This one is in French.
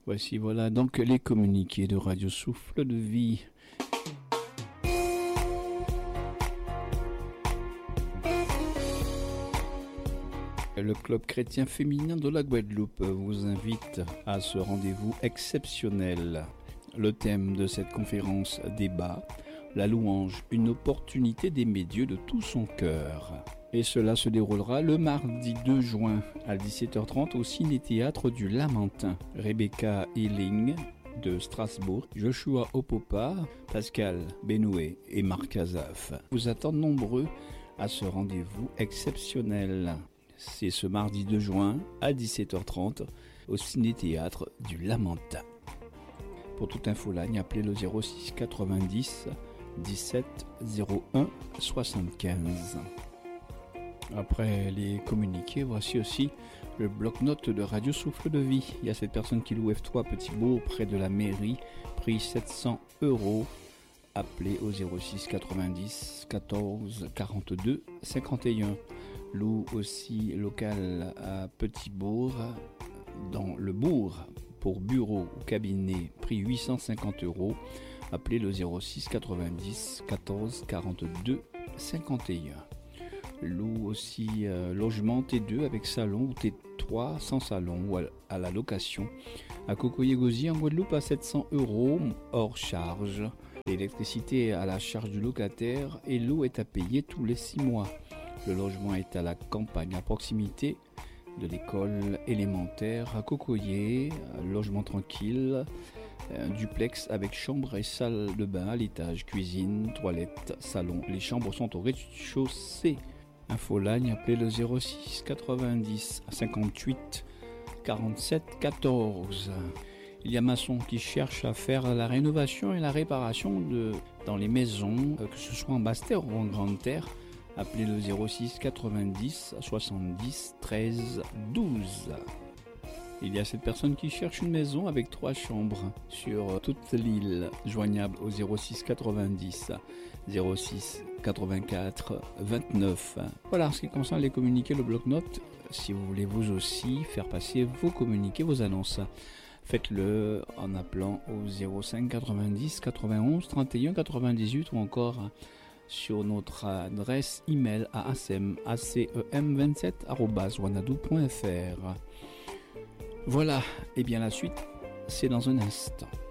Voici voilà donc les communiqués de Radio Souffle de Vie. Le club chrétien féminin de la Guadeloupe vous invite à ce rendez-vous exceptionnel. Le thème de cette conférence débat, la louange, une opportunité d'aimer Dieu de tout son cœur. Et cela se déroulera le mardi 2 juin à 17h30 au Ciné-Théâtre du Lamentin. Rebecca Hilling de Strasbourg, Joshua Opopa, Pascal Benoué et Marc Azaf vous attendent nombreux à ce rendez-vous exceptionnel. C'est ce mardi 2 juin à 17h30 au Ciné-Théâtre du Lamentin. Pour toute info-line, appelez le 06 90 17 01 75. Après les communiqués, voici aussi le bloc-notes de Radio Souffle de Vie. Il y a cette personne qui loue F3 Petit-Bourg près de la mairie, prix 700 €. Appelez au 06 90 14 42 51. Loue aussi local à Petit-Bourg, dans le bourg, pour bureau ou cabinet, prix 850 €. Appelez le 06 90 14 42 51. Loue aussi logement T2 avec salon ou T3 sans salon ou à la location à Cocoyer-Gauzy en Guadeloupe à 700 € hors charge. L'électricité est à la charge du locataire et l'eau est à payer tous les 6 mois. Le logement est à la campagne à proximité de l'école élémentaire à Cocoyer, logement tranquille, duplex avec chambre et salle de bain à l'étage, cuisine, toilette, salon. Les chambres sont au rez-de-chaussée. Infoline, appelez le 06 90 58 47 14. Il y a maçons qui cherchent à faire la rénovation et la réparation dans les maisons, que ce soit en basse terre ou en grande terre. Appelez le 06 90 70 13 12. Il y a cette personne qui cherche une maison avec 3 chambres sur toute l'île, joignable au 06 90 06 84 29. Voilà, en ce qui concerne les communiqués, le bloc-notes, si vous voulez vous aussi faire passer vos communiqués, vos annonces, faites-le en appelant au 05 90 91 31 98 ou encore sur notre adresse email à acem27@wanadoo.fr. Voilà, et bien la suite, c'est dans un instant.